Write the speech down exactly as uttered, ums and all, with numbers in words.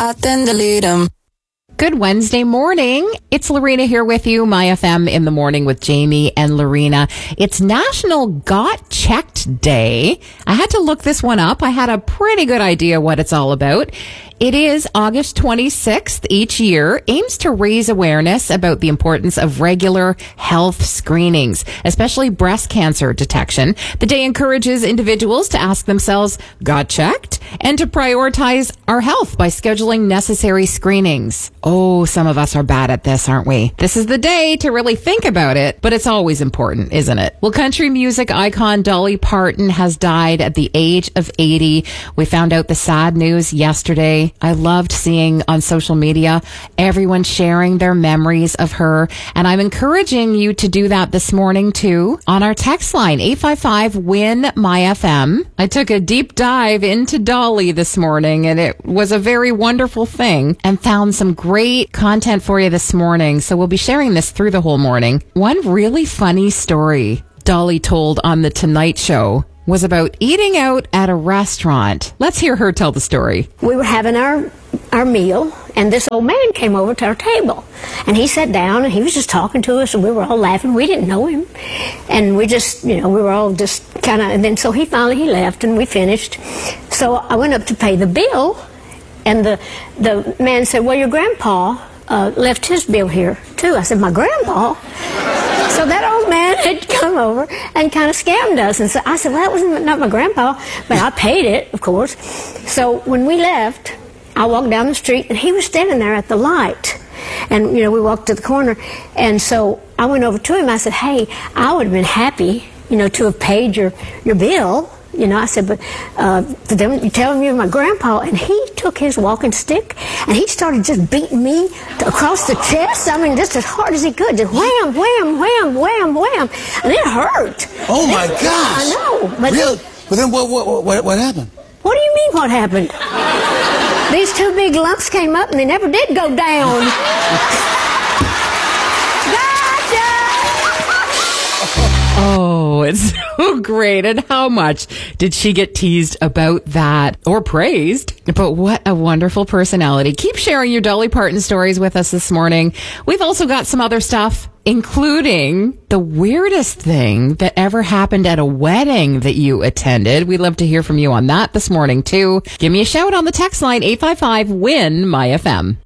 I then delete them. Good Wednesday morning. It's Lorena here with you, My F M in the morning with Jamie and Lorena. It's National Got Checked Day. I had to look this one up. I had a pretty good idea what it's all about. It is August twenty-sixth each year, aims to raise awareness about the importance of regular health screenings, especially breast cancer detection. The day encourages individuals to ask themselves, got checked? And to prioritize our health by scheduling necessary screenings. Oh, some of us are bad at this, aren't we? This is the day to really think about it, but it's always important, isn't it? Well, country music icon Dolly Parton has died at the age of eighty. We found out the sad news yesterday. I loved seeing on social media everyone sharing their memories of her, and I'm encouraging you to do that this morning too on our text line eight five five win my F M. I took a deep dive into Dolly this morning, and it was a very wonderful thing, and found some great content for you this morning. So we'll be sharing this through the whole morning. One really funny story Dolly told on The Tonight Show was about eating out at a restaurant. Let's hear her tell the story. We were having our our meal, and this old man came over to our table, and he sat down, and he was just talking to us, and we were all laughing. We didn't know him, and we just, you know, we were all just kind of, and then so he finally, he left, and we finished. So I went up to pay the bill, and the the man said, well, your grandpa uh, left his bill here, too. I said, my grandpa? So that old man had come over and kind of scammed us. And so I said, well, that was not my grandpa, but I paid it, of course. So when we left, I walked down the street, and he was standing there at the light. And, you know, we walked to the corner. And so I went over to him. I said, hey, I would have been happy, you know, to have paid your, your bill. You know, I said, but uh, for them, you tell him you're my grandpa. And he took his walking stick, and he started just beating me to, across the chest. I mean, just as hard as he could. Just wham, wham, wham, wham, wham. And it hurt. Oh, my gosh. I know. But really? But then what, what, what, what happened? What do you mean what happened? These two big lumps came up, and they never did go down. Oh, it's so great. And how much did she get teased about that or praised? But what a wonderful personality. Keep sharing your Dolly Parton stories with us this morning. We've also got some other stuff, including the weirdest thing that ever happened at a wedding that you attended. We'd love to hear from you on that this morning, too. Give me a shout on the text line, eight five five win my F M.